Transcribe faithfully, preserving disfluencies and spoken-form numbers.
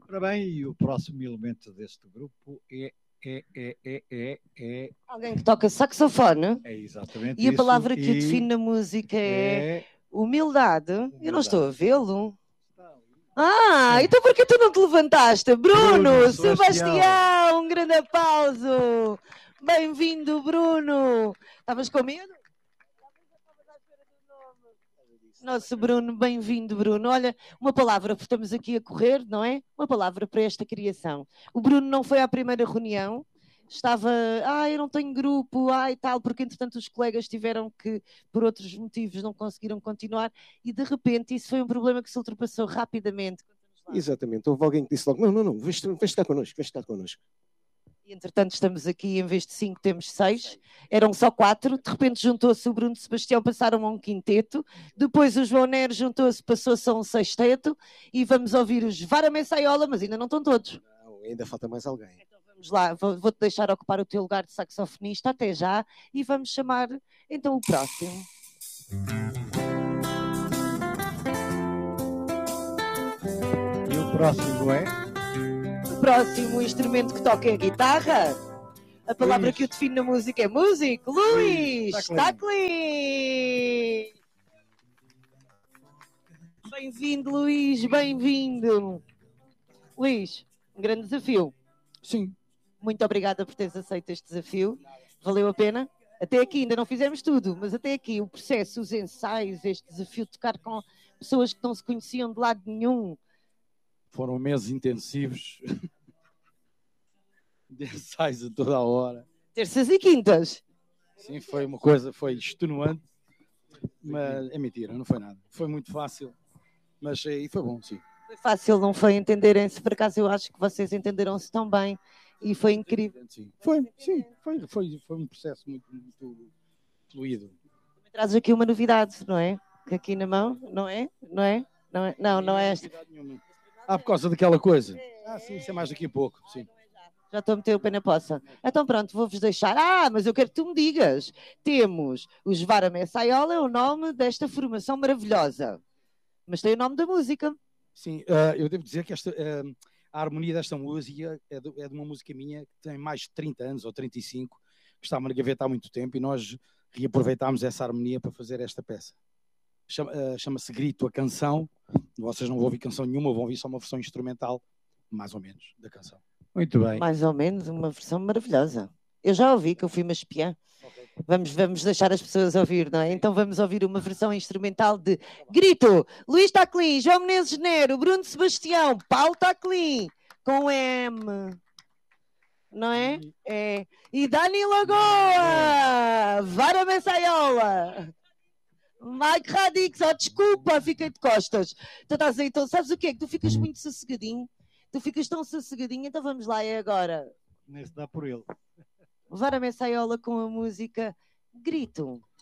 Ora bem, e o próximo elemento deste grupo é, é, é, é, é, é... alguém que toca saxofone. É exatamente E a isso. palavra que e o define na música é, é... humildade. humildade. Eu não estou a vê-lo. Ah, então por que tu não te levantaste? Bruno, Bruno Sebastião. Sebastião, um grande aplauso. Bem-vindo, Bruno. Estavas com medo? Nosso Bruno, bem-vindo, Bruno. Olha, uma palavra, porque estamos aqui a correr, não é? Uma palavra para esta criação. O Bruno não foi à primeira reunião, estava, ah, eu não tenho grupo, ah, e tal, porque entretanto os colegas tiveram que, por outros motivos, não conseguiram continuar, e de repente isso foi um problema que se ultrapassou rapidamente. Exatamente, houve alguém que disse logo, não, não, não, vens estar connosco, vens estar connosco. E, entretanto, estamos aqui, em vez de cinco, temos seis. Eram só quatro. De repente juntou-se o Bruno Sebastião, passaram a um quinteto. Depois o João Neres juntou-se, passou-se a um sexteto. E vamos ouvir os Vara Messaiola, mas ainda não estão todos. Não, ainda falta mais alguém. Então vamos lá, vou- vou-te deixar ocupar o teu lugar de saxofonista até já. E vamos chamar, então, o próximo. E o próximo é... O próximo instrumento que toca é a guitarra. A palavra Luís. que o define na música é músico. Luís Luís Taclin. Bem-vindo, Luís, bem-vindo. Luís, um grande desafio. Sim. Muito obrigada por teres aceito este desafio. Valeu a pena? Até aqui ainda não fizemos tudo, mas até aqui o processo, os ensaios, este desafio de tocar com pessoas que não se conheciam de lado nenhum. Foram meses intensivos de ensaios a toda a hora. Terças e quintas. Sim, foi uma coisa, foi extenuante, mas é mentira, não foi nada. Foi muito fácil, mas e foi bom, sim. Foi fácil, não foi entenderem-se. Por acaso eu acho que vocês entenderam-se tão bem e foi incrível. Sim, foi, sim, foi, foi, foi um processo muito, muito fluido. Trazes aqui uma novidade, não é? Que aqui na mão, não é? Não é? Não, é? não, não é esta. Ah, por causa daquela coisa. Ah, sim, isso é mais daqui a pouco, sim. Já estou a meter o pé na poça. Então pronto, vou-vos deixar. Ah, mas eu quero que tu me digas. Temos os Vara Messaiola, é o nome desta formação maravilhosa. Mas tem o nome da música. Sim, uh, eu devo dizer que esta, uh, a harmonia desta música é de, é de uma música minha que tem mais de trinta anos, ou trinta e cinco, que está na gaveta há muito tempo, e nós reaproveitámos essa harmonia para fazer esta peça. Chama, uh, chama-se Grito, a canção. Vocês não vão ouvir canção nenhuma, vão ouvir só uma versão instrumental, mais ou menos, da canção. Muito bem. Mais ou menos, uma versão maravilhosa. Eu já ouvi, que eu fui uma espiã. Okay. Vamos, vamos deixar as pessoas ouvir, não é? Então vamos ouvir uma versão instrumental de Grito, Luís Taclin, João Menezes Nero, Bruno Sebastião, Paulo Taclin, com M, não é? É. E Dani Lagoa, Vara Messaiola. Mike Radix, oh, desculpa, fiquei de costas. Tu estás aí, então, sabes o que é? Que tu ficas muito sossegadinho. Tu ficas tão sossegadinho, então vamos lá, é agora. Nem se dá por ele. Vara Messaiola com a música Grito.